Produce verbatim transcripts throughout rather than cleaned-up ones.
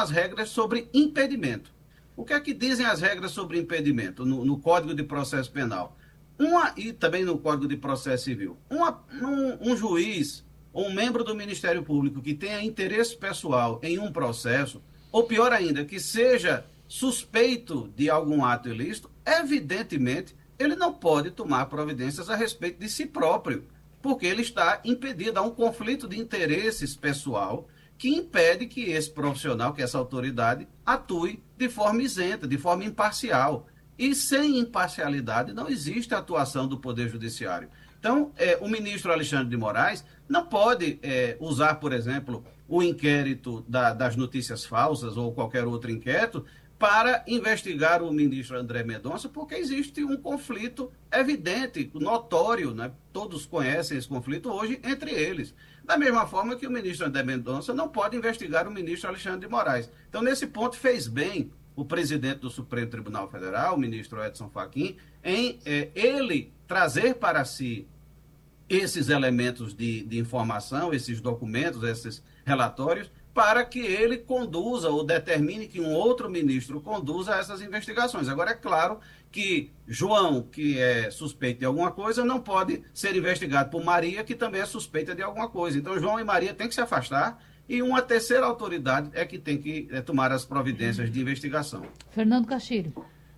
as regras sobre impedimento. O que é que dizem as regras sobre impedimento no, no Código de Processo Penal? Uma, e também no Código de Processo Civil. Uma, um, um juiz ou um membro do Ministério Público que tenha interesse pessoal em um processo, ou pior ainda, que seja suspeito de algum ato ilícito, evidentemente ele não pode tomar providências a respeito de si próprio, porque ele está impedido. Há um conflito de interesses pessoal que impede que esse profissional, que essa autoridade, atue de forma isenta, de forma imparcial. E sem imparcialidade não existe atuação do Poder Judiciário. Então, é, o ministro Alexandre de Moraes não pode é, usar, por exemplo, o inquérito da, das notícias falsas ou qualquer outro inquérito para investigar o ministro André Mendonça, porque existe um conflito evidente, notório, né? Todos conhecem esse conflito hoje entre eles. Da mesma forma que o ministro André Mendonça não pode investigar o ministro Alexandre de Moraes. Então, nesse ponto, fez bem o presidente do Supremo Tribunal Federal, o ministro Edson Fachin, em é, ele trazer para si esses elementos de, de informação, esses documentos, esses relatórios, para que ele conduza ou determine que um outro ministro conduza essas investigações. Agora, é claro que João, que é suspeito de alguma coisa, não pode ser investigado por Maria, que também é suspeita de alguma coisa. Então, João e Maria têm que se afastar e uma terceira autoridade é que tem que é, tomar as providências de investigação. Fernando Castilho.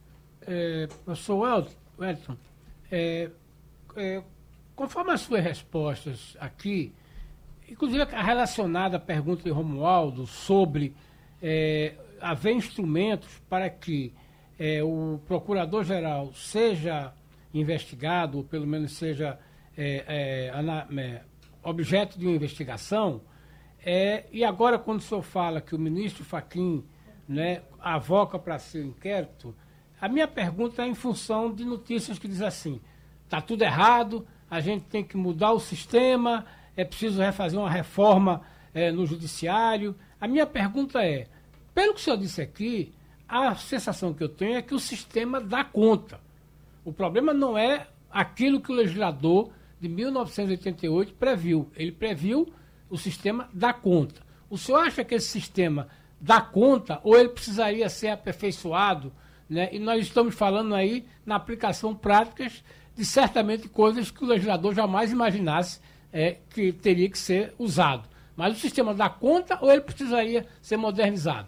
É, professor Wellington, é, é, conforme as suas respostas aqui, inclusive relacionada à pergunta de Romualdo sobre é, haver instrumentos para que é, o procurador-geral seja investigado, ou pelo menos seja é, é, ana, é, objeto de uma investigação, é, e agora quando o senhor fala que o ministro Fachin, né, avoca para ser inquérito, a minha pergunta é em função de notícias que dizem assim, está tudo errado, a gente tem que mudar o sistema, é preciso refazer uma reforma é, no judiciário. A minha pergunta é, pelo que o senhor disse aqui, a sensação que eu tenho é que o sistema dá conta. O problema não é aquilo que o legislador de mil novecentos e oitenta e oito previu. Ele previu o sistema dá conta. O senhor acha que esse sistema dá conta ou ele precisaria ser aperfeiçoado, né? E nós estamos falando aí na aplicação práticas de certamente coisas que o legislador jamais imaginasse É, que teria que ser usado. Mas o sistema dá conta ou ele precisaria ser modernizado?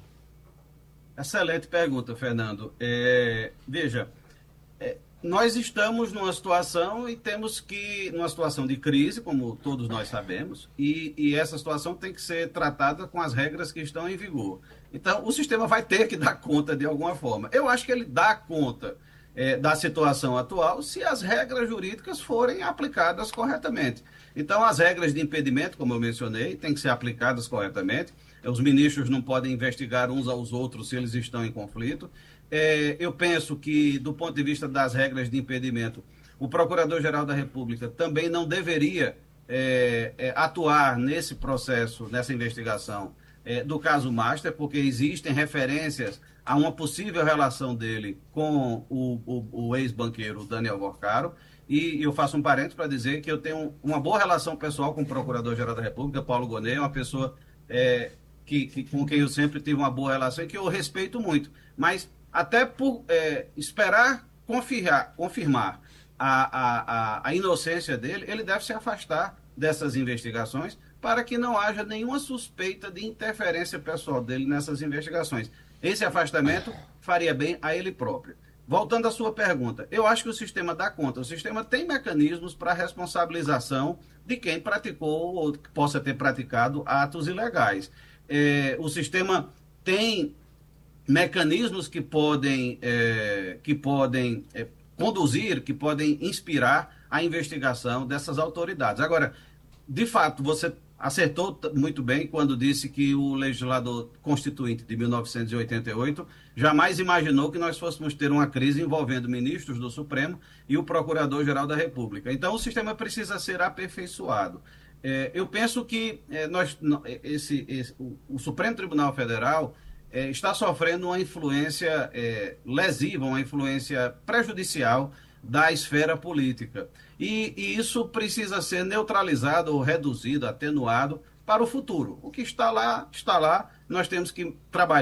Excelente pergunta, Fernando. É, veja, é, nós estamos numa situação e temos que, numa situação de crise, como todos nós sabemos, e, e essa situação tem que ser tratada com as regras que estão em vigor. Então, o sistema vai ter que dar conta de alguma forma. Eu acho que ele dá conta é, da situação atual se as regras jurídicas forem aplicadas corretamente. Então, as regras de impedimento, como eu mencionei, têm que ser aplicadas corretamente. Os ministros não podem investigar uns aos outros se eles estão em conflito. É, eu penso que, do ponto de vista das regras de impedimento, o Procurador-Geral da República também não deveria é, é, atuar nesse processo, nessa investigação é, do caso Master, porque existem referências a uma possível relação dele com o, o, o ex-banqueiro Daniel Vorcaro. E eu faço um parênteses para dizer que eu tenho uma boa relação pessoal com o Procurador-Geral da República, Paulo Gonet, uma pessoa é, que, que, com quem eu sempre tive uma boa relação e que eu respeito muito. Mas até por é, esperar confirmar, confirmar a, a, a, a inocência dele, ele deve se afastar dessas investigações para que não haja nenhuma suspeita de interferência pessoal dele nessas investigações. Esse afastamento faria bem a ele próprio. Voltando à sua pergunta, eu acho que o sistema dá conta. O sistema tem mecanismos para responsabilização de quem praticou ou que possa ter praticado atos ilegais. É, o sistema tem mecanismos que podem, é, que podem é, conduzir, que podem inspirar a investigação dessas autoridades. Agora, de fato, você acertou muito bem quando disse que o legislador constituinte de mil novecentos e oitenta e oito jamais imaginou que nós fôssemos ter uma crise envolvendo ministros do Supremo e o Procurador-Geral da República. Então, o sistema precisa ser aperfeiçoado. É, eu penso que é, nós, esse, esse, o, o Supremo Tribunal Federal é, está sofrendo uma influência é, lesiva, uma influência prejudicial da esfera política. E, e isso precisa ser neutralizado ou reduzido, atenuado para o futuro. O que está lá, está lá. Nós temos que trabalhar